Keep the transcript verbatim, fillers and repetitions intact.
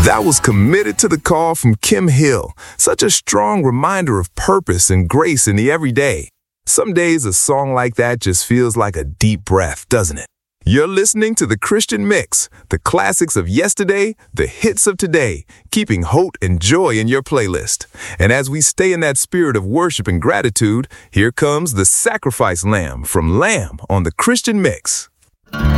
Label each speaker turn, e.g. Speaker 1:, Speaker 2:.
Speaker 1: That was Committed to the Call from Kim Hill. Such a strong reminder of purpose and grace in the everyday. Some days a song like that just feels like a deep breath, doesn't it? You're listening to The Christian Mix, the classics of yesterday, the hits of today, keeping hope and joy in your playlist. And as we stay in that spirit of worship and gratitude, here comes The Sacrifice Lamb from Lamb on The Christian Mix.